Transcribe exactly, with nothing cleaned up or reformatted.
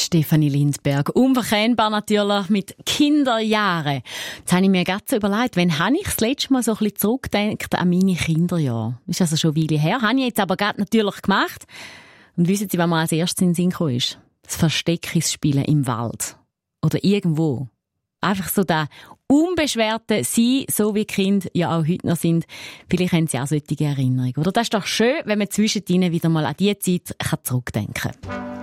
Stefanie Linsberg. Unverkennbar natürlich mit Kinderjahren. Jetzt habe ich mir gerade so überlegt, wann habe ich das letzte Mal so ein bisschen zurückgedacht an meine Kinderjahre? Das ist also schon eine Weile her. Habe ich jetzt aber gerade natürlich gemacht. Und wissen Sie, was mir als erstes in den Sinn gekommen ist? Das Versteckisspielen im Wald. Oder irgendwo. Einfach so der unbeschwerte Sein, so wie Kinder ja auch heute noch sind. Vielleicht haben Sie auch solche Erinnerungen. Oder das ist doch schön, wenn man zwischen ihnen wieder mal an diese Zeit zurückdenken kann.